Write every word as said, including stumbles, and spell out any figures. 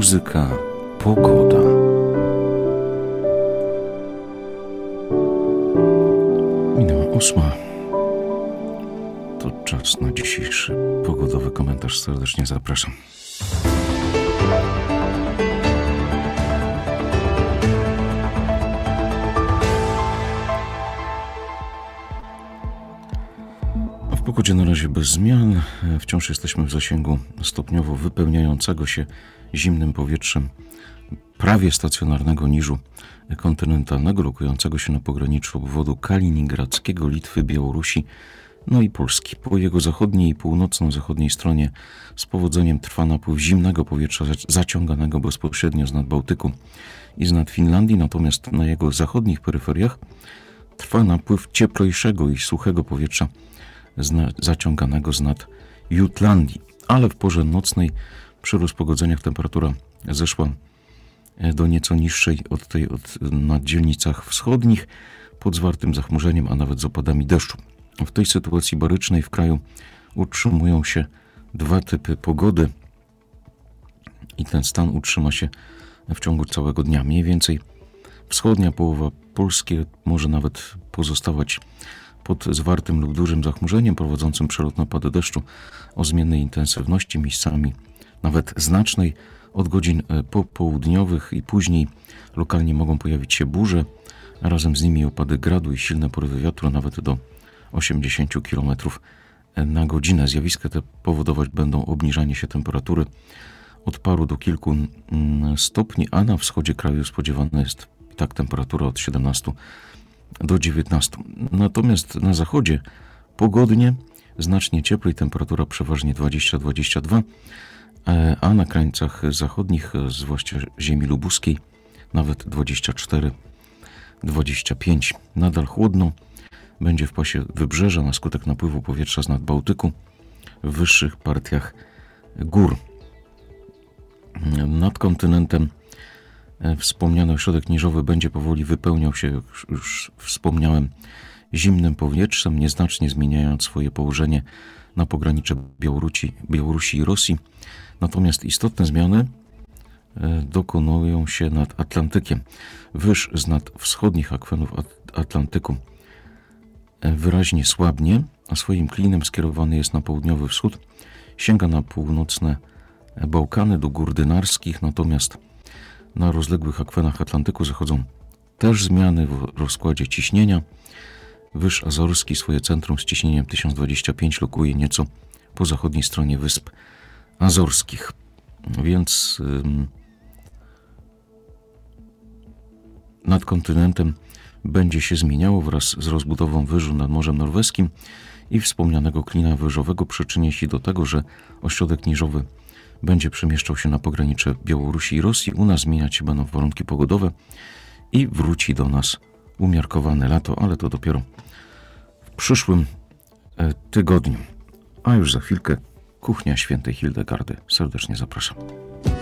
muzyka, pogoda. Minęła ósma. To czas na dzisiejszy pogodowy komentarz. Serdecznie zapraszam. W pogodzie na razie bez zmian. Wciąż jesteśmy w zasięgu stopniowo wypełniającego się zimnym powietrzem prawie stacjonarnego niżu kontynentalnego, lokującego się na pograniczu obwodu kaliningradzkiego, Litwy, Białorusi, no i Polski. Po jego zachodniej i północno-zachodniej stronie z powodzeniem trwa napływ zimnego powietrza zaciąganego bezpośrednio z nad Bałtyku i z nad Finlandii, natomiast na jego zachodnich peryferiach trwa napływ cieplejszego i suchego powietrza zaciąganego z nad Jutlandii, ale w porze nocnej przy rozpogodzeniach temperatura zeszła do nieco niższej od tej od, na dzielnicach wschodnich pod zwartym zachmurzeniem, a nawet z opadami deszczu. W tej sytuacji barycznej w kraju utrzymują się dwa typy pogody i ten stan utrzyma się w ciągu całego dnia. Mniej więcej wschodnia połowa Polski może nawet pozostawać pod zwartym lub dużym zachmurzeniem prowadzącym przelotne opady deszczu o zmiennej intensywności, miejscami nawet znacznej. Od godzin popołudniowych i później lokalnie mogą pojawić się burze, a razem z nimi opady gradu i silne porywy wiatru nawet do osiemdziesiąt kilometrów na godzinę. Zjawiska te powodować będą obniżanie się temperatury od paru do kilku stopni, a na wschodzie kraju spodziewana jest i tak temperatura od siedemnastu do dziewiętnastu. Natomiast na zachodzie pogodnie, znacznie cieplej, temperatura przeważnie dwadzieścia do dwudziestu dwóch, a na krańcach zachodnich, zwłaszcza ziemi lubuskiej, nawet dwadzieścia cztery do dwudziestu pięciu. Nadal chłodno będzie w pasie wybrzeża na skutek napływu powietrza z nad Bałtyku w wyższych partiach gór. Nad kontynentem wspomniany ośrodek niżowy będzie powoli wypełniał się, już, już wspomniałem, zimnym powietrzem, nieznacznie zmieniając swoje położenie na pogranicze Białorusi, Białorusi i Rosji. Natomiast istotne zmiany dokonują się nad Atlantykiem. Wyż z nad wschodnich akwenów Atlantyku wyraźnie słabnie, a swoim klinem skierowany jest na południowy wschód. Sięga na północne Bałkany, do gór dynarskich, natomiast na rozległych akwenach Atlantyku zachodzą też zmiany w rozkładzie ciśnienia. Wyż Azorski swoje centrum z ciśnieniem tysiąc dwadzieścia pięć lokuje nieco po zachodniej stronie Wysp Azorskich. Więc ym, nad kontynentem będzie się zmieniało wraz z rozbudową wyżu nad Morzem Norweskim i wspomnianego klina wyżowego przyczyni się do tego, że ośrodek niżowy będzie przemieszczał się na pogranicze Białorusi i Rosji. U nas zmieniać się będą warunki pogodowe i wróci do nas umiarkowane lato, ale to dopiero w przyszłym tygodniu. A już za chwilkę kuchnia świętej Hildegardy. Serdecznie zapraszam.